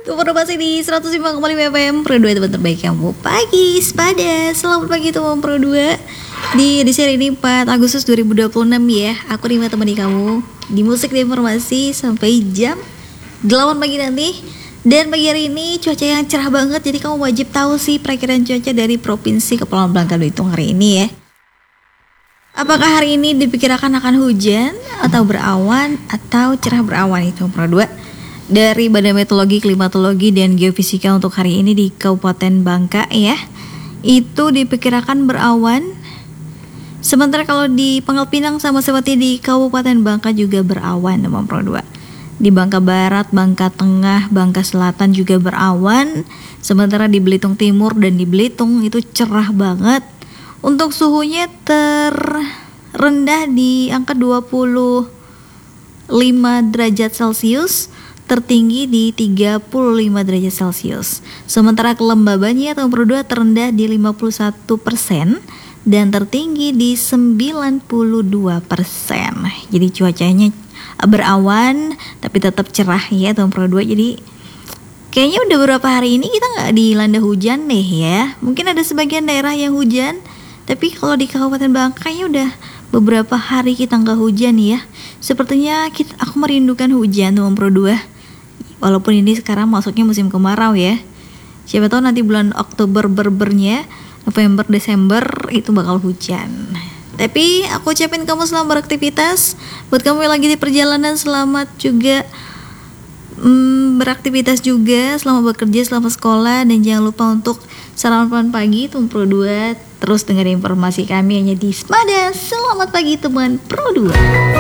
Tuh masih di 105,5 FM Pro 2 teman terbaik kamu pagi sepada. Selamat pagi teman Pro 2. Di edisi hari ini 4 Agustus 2026 ya. Aku Rima temani kamu di musik dan informasi sampai jam 8 pagi nanti. Dan pagi hari ini cuaca yang cerah banget, jadi kamu wajib tahu sih perakiraan cuaca dari Provinsi Kepulauan Bangka Belitung hari ini ya. Apakah hari ini diperkirakan akan hujan atau berawan atau cerah berawan itu Pro 2? Dari Badan Meteorologi, Klimatologi, dan Geofisika untuk hari ini di Kabupaten Bangka ya, itu diperkirakan berawan. Sementara kalau di Pangkal Pinang sama seperti di Kabupaten Bangka juga berawan teman Pro 2. Di Bangka Barat, Bangka Tengah, Bangka Selatan juga berawan. Sementara di Belitung Timur dan di Belitung itu cerah banget. Untuk suhunya terendah di angka 25 derajat Celcius, tertinggi di 35 derajat Celcius. Sementara kelembabannya atau Pro 2 terendah di 51% dan tertinggi di 92%. Jadi cuacanya berawan tapi tetap cerah ya teman Pro 2. Jadi kayaknya udah beberapa hari ini kita nggak dilanda hujan deh ya. Mungkin ada sebagian daerah yang hujan, tapi kalau di Kabupaten Bangka kayaknya udah beberapa hari kita nggak hujan ya. Sepertinya aku merindukan hujan teman Pro 2. Walaupun ini sekarang masuknya musim kemarau ya. Siapa tahu nanti bulan Oktober berbernya, November, Desember itu bakal hujan. Tapi aku ucapin kamu selamat beraktivitas. Buat kamu yang lagi di perjalanan, selamat juga beraktivitas juga. Selamat bekerja, selamat sekolah. Dan jangan lupa untuk sarapan pagi teman Pro 2. Terus dengerin informasi kami hanya di Sepada. Selamat pagi teman Pro 2.